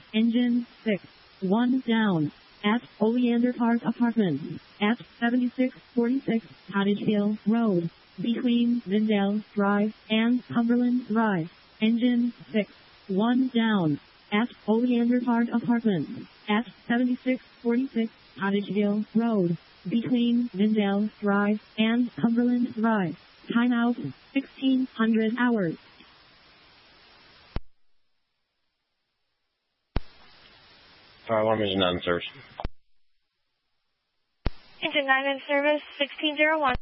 Engine 6. 1 down. At Oleander Park Apartments. At 7646 Cottageville Road. Between Lindale Drive and Cumberland Drive. Engine 6. 1 down. At Oleander Park Apartments. At 7646 Cottageville Road. Between Lindale Drive and Cumberland Drive. Timeout 1600 hours. Alarm engine 9 in service. Engine 9 in service, 1601.